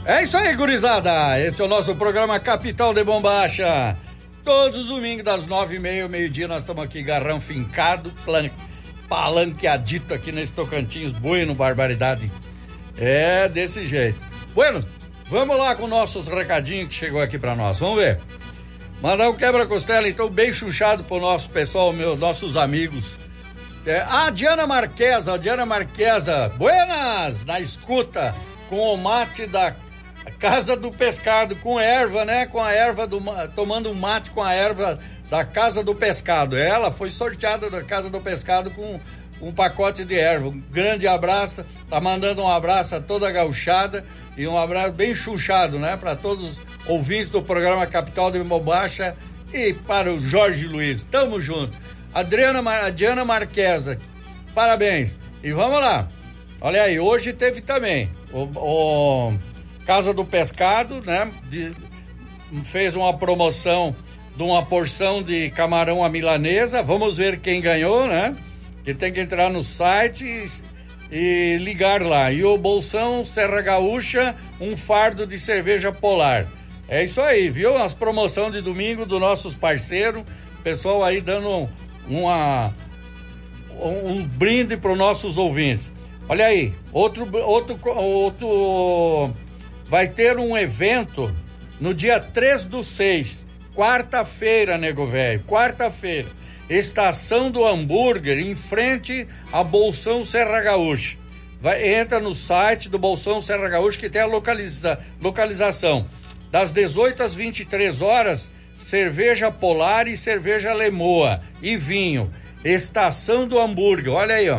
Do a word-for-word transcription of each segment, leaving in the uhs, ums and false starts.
É isso aí, gurizada. Esse é o nosso programa Capital de Bombacha. Todos os domingos, das nove e meia, meio-dia, nós estamos aqui, garrão fincado, plan... palanqueadito aqui nesse Tocantins. Bueno, barbaridade. É desse jeito. Bueno, vamos lá com nossos recadinhos que chegou aqui pra nós. Vamos ver. Mandar um quebra-costela, então, bem chuchado pro nosso pessoal, meus, nossos amigos. É, a Diana Marquesa, a Diana Marquesa, buenas, na escuta, com o mate da Casa do Pescado, com erva, né? Com a erva do, tomando um mate com a erva da Casa do Pescado. Ela foi sorteada da Casa do Pescado com um pacote de erva. Um grande abraço, tá mandando um abraço a toda a gauchada e um abraço bem chuchado, né? Para todos os ouvintes do programa Capital de Bombacha e para o Jorge Luiz. Tamo junto. Adriana, Mar... Diana Marquesa, parabéns. E vamos lá. Olha aí, hoje teve também o, o Casa do Pescado, né? De, fez uma promoção de uma porção de camarão à milanesa. Vamos ver quem ganhou, né? Que tem que entrar no site e, e ligar lá. E o Bolsão Serra Gaúcha, um fardo de cerveja Polar. É isso aí, viu? As promoções de domingo dos nossos parceiros. Pessoal aí dando uma, um, um brinde para os nossos ouvintes. Olha aí, outro, outro, outro, vai ter um evento no dia três do seis, quarta-feira, nego velho, quarta-feira, Estação do Hambúrguer, em frente a Bolsão Serra Gaúcha. Vai, entra no site do Bolsão Serra Gaúcha que tem a localiza, localização. Das dezoito às vinte e três horas, cerveja Polar e cerveja Lemoa e vinho. Estação do Hambúrguer, olha aí, ó.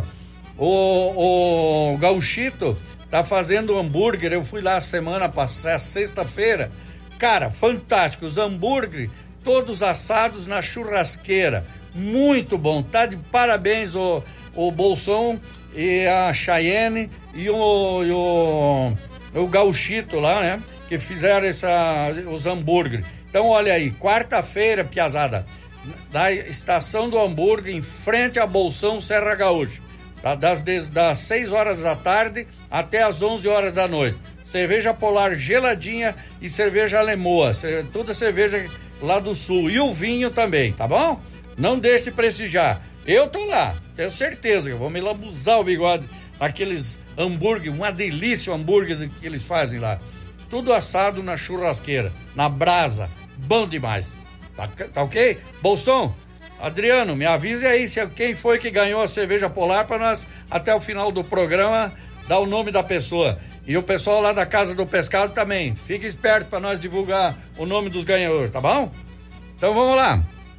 O, o Gauchito tá fazendo hambúrguer, eu fui lá semana passada, sexta-feira, cara, fantástico, os hambúrgueres todos assados na churrasqueira, muito bom, tá de parabéns o, o Bolsão e a Chayenne e o, e o, o Gauchito lá, né, que fizeram essa, os hambúrgueres. Então olha aí, quarta-feira, piazada, da Estação do Hambúrguer, em frente a Bolsão Serra Gaúcha. Das, das seis horas da tarde até as onze horas da noite. Cerveja Polar geladinha e cerveja Lemoa. Toda cerveja lá do sul. E o vinho também, tá bom? Não deixe de prestigiar. Eu tô lá, tenho certeza que eu vou me lambuzar o bigode. Aqueles hambúrguer, uma delícia o hambúrguer que eles fazem lá. Tudo assado na churrasqueira, na brasa. Bom demais. Tá, tá ok? Bolsão, Adriano, me avise aí se quem foi que ganhou a cerveja Polar para nós, até o final do programa, dar o nome da pessoa. E o pessoal lá da Casa do Pescado também. Fique esperto para nós divulgar o nome dos ganhadores, tá bom? Então vamos lá.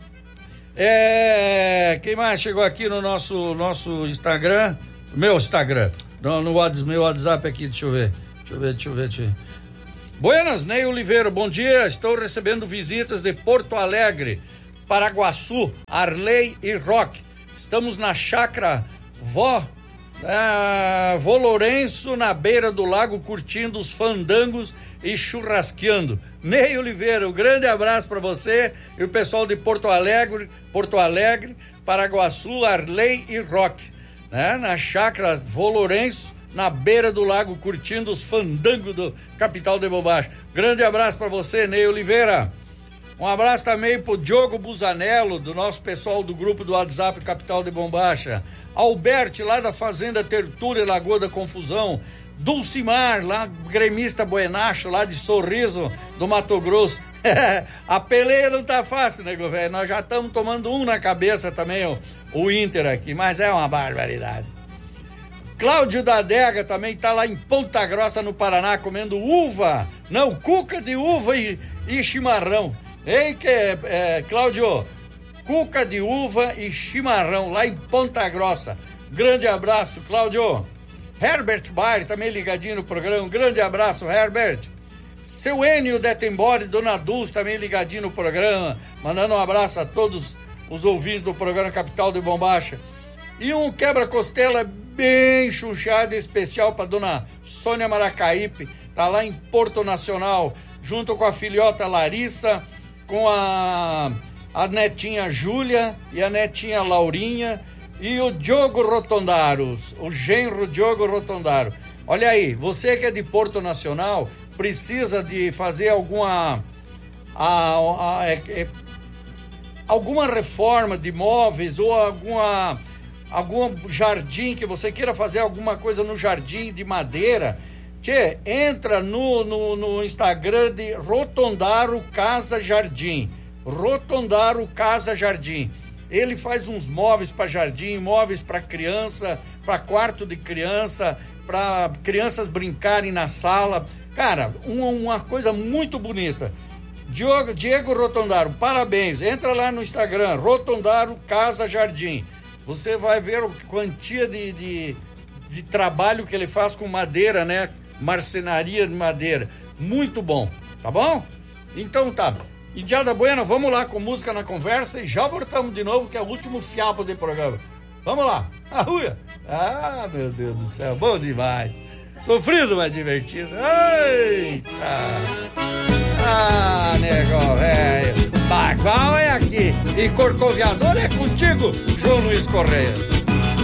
É, quem mais chegou aqui no nosso, nosso Instagram? Meu Instagram. No, no meu WhatsApp aqui, deixa eu ver. Deixa eu ver, deixa eu ver, deixa eu ver. Buenas, Ney Oliveira, bom dia. Estou recebendo visitas de Porto Alegre, Paraguaçu, Arley e Roque. Estamos na chácara Vó, ah, Vô Lourenço, na beira do lago, curtindo os fandangos e churrasqueando. Ney Oliveira, um grande abraço para você e o pessoal de Porto Alegre, Porto Alegre, Paraguaçu, Arley e Roque, né? Na chácara Vô Lourenço, na beira do lago, curtindo os fandangos do Capital de Bombacha. Grande abraço para você, Ney Oliveira. Um abraço também pro Diogo Busanello, do nosso pessoal do grupo do WhatsApp Capital de Bombacha. Alberto, lá da Fazenda Tertúlia, Lagoa da Confusão. Dulcimar, lá, gremista buenacho, lá de Sorriso, do Mato Grosso. A peleia não tá fácil, nego velho. Nós já estamos tomando um na cabeça também, o, o Inter aqui, mas é uma barbaridade. Cláudio da Adega também tá lá em Ponta Grossa, no Paraná, comendo uva. Não, cuca de uva e, e chimarrão. Ei, que é, é, Cláudio, cuca de uva e chimarrão lá em Ponta Grossa. Grande abraço, Cláudio. Herbert Bair também ligadinho no programa. Um grande abraço, Herbert. Seu Enio Detembore, Dona Dulce também ligadinho no programa. Mandando um abraço a todos os ouvintes do programa Capital de Bombacha. E um quebra-costela bem chuchado e especial para Dona Sônia Maracaípe. Tá lá em Porto Nacional, junto com a filhota Larissa, com a, a netinha Júlia e a netinha Laurinha e o Diogo Rotondaro, o genro Diogo Rotondaro. Olha aí, você que é de Porto Nacional, precisa de fazer alguma a, a, é, é, alguma reforma de imóveis ou alguma algum jardim que você queira fazer alguma coisa no jardim de madeira, tchê, entra no, no, no Instagram de Rotondaro Casa Jardim. Rotondaro Casa Jardim. Ele faz uns móveis para jardim, móveis para criança, para quarto de criança, para crianças brincarem na sala. Cara, uma, uma coisa muito bonita. Diogo, Diego Rotondaro, parabéns. Entra lá no Instagram, Rotondaro Casa Jardim. Você vai ver a quantia de, de, de trabalho que ele faz com madeira, né? Marcenaria de madeira. Muito bom, tá bom? Então tá. Indiada Buena, vamos lá com música na conversa e já voltamos de novo, que é o último fiapo do programa. Vamos lá. Arruia. Ah, meu Deus do céu, bom demais. Sofrido, mas divertido. Eita. Ah, negócio velho. Bagual é aqui e corcoviador é contigo, João Luiz Correia.